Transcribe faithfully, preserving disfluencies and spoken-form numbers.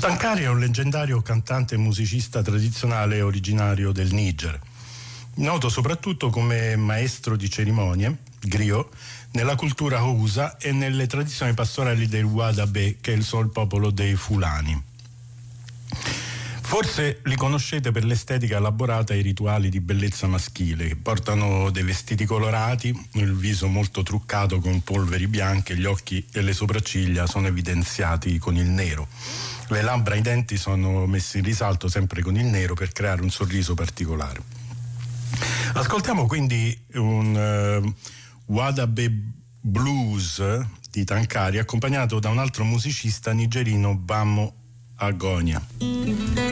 Tankari è un leggendario cantante e musicista tradizionale originario del Niger, noto soprattutto come maestro di cerimonie, griot, nella cultura Hausa e nelle tradizioni pastorali dei Wadabe, che è il sol popolo dei Fulani. Forse li conoscete per l'estetica elaborata e i rituali di bellezza maschile, che portano dei vestiti colorati, il viso molto truccato con polveri bianche, gli occhi e le sopracciglia sono evidenziati con il nero. Le labbra e i denti sono messi in risalto sempre con il nero per creare un sorriso particolare. Ascoltiamo quindi un uh, Wadabe Blues di Tankari, accompagnato da un altro musicista nigerino, Bamo Agonia.